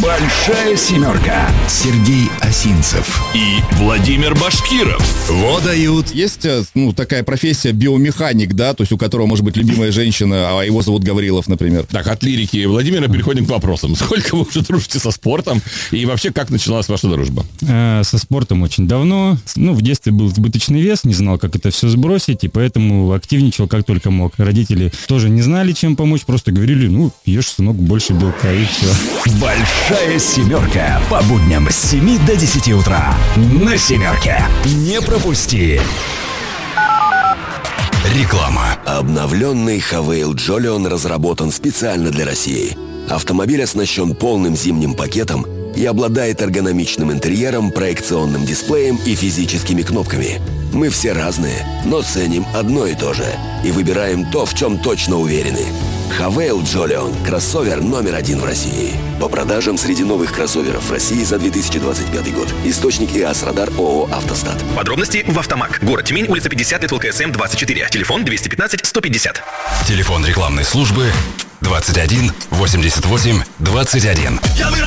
Большая семерка. Сергей Осинцев и Владимир Башкиров. Вот дают. Есть, такая профессия биомеханик, да, то есть у которого может быть любимая женщина, а его зовут Гаврилов, например. Так, от лирики Владимира переходим к вопросам. Сколько вы уже дружите со спортом? И вообще, как началась ваша дружба? Со спортом очень давно. В детстве был избыточный вес, не знал, как это все сбросить, и поэтому активничал как только мог. Родители тоже не знали, чем помочь, просто говорили, ешь, сынок, больше белка, и все. Большая семерка. По будням с 7 до 10 утра. На семерке. Не пропусти. Реклама. Обновленный Хавейл Джолион разработан специально для России. Автомобиль оснащен полным зимним пакетом и обладает эргономичным интерьером, проекционным дисплеем и физическими кнопками. Мы все разные, но ценим одно и то же и выбираем то, в чем точно уверены. Хавейл Джолион – кроссовер номер 1 в России. По продажам среди новых кроссоверов в России за 2025 год. Источник ИАС Радар ООО «Автостат». Подробности в Автомаг. Город Тюмень, улица 50, лет ЛКСМ 24. Телефон 215-150. Телефон рекламной службы 21 88 21.